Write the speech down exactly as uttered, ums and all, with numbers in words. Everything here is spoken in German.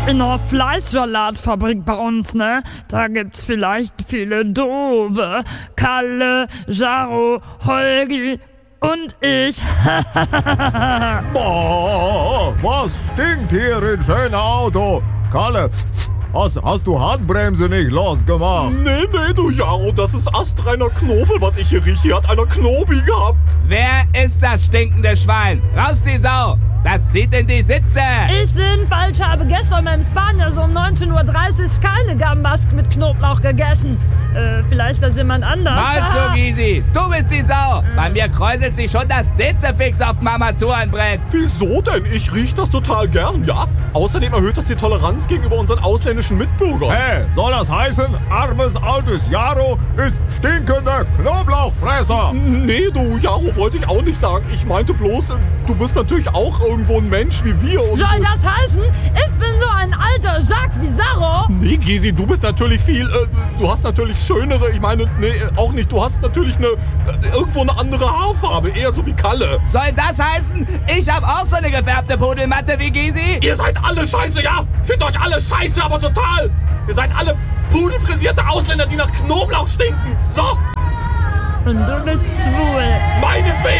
In einer Fleischsalatfabrik bei uns, ne? Da gibt's vielleicht viele Doofe. Kalle, Jaro, Holgi und ich. Boah, was stinkt hier in schönem Auto? Kalle, hast, hast du Handbremse nicht losgemacht? Nee, nee, du Jaro, das ist astreiner Knofel, was ich hier rieche. Hier hat einer Knobi gehabt. Wer ist das stinkende Schwein? Raus die Sau! Das zieht in die Sitze! Ich jedenfalls habe gestern beim Spanier so um neunzehn Uhr dreißig keine Gambas mit Knoblauch gegessen. Äh, vielleicht ist das jemand anders. Mal zu, Gysi! Du bist die Sau! Bei mir kräuselt sich schon das Dezifix auf dem Armaturenbrett. Wieso denn? Ich riech das total gern, ja? Außerdem erhöht das die Toleranz gegenüber unseren ausländischen Mitbürgern. Hey, soll das heißen, armes altes Jaro ist stinkender Knoblauchfresser? Nee, du Jaro, wollte ich auch nicht sagen. Ich meinte bloß, du bist natürlich auch irgendwo ein Mensch wie wir. Und Soll das heißen, ich bin so ein alter Jacques wie Sarro? Nee, Gysi, du bist natürlich viel, äh, du hast natürlich schönere, ich meine, nee, auch nicht, du hast natürlich eine, äh, irgendwo eine andere Haarfarbe, eher so wie Kalle. Soll das heißen, ich hab auch so eine gefärbte Pudelmatte wie Gysi? Ihr seid alle scheiße, ja? Findet euch alle scheiße, aber total. Ihr seid alle pudelfrisierte Ausländer, die nach Knoblauch stinken. So, Und du bist schwul. meinetwegen.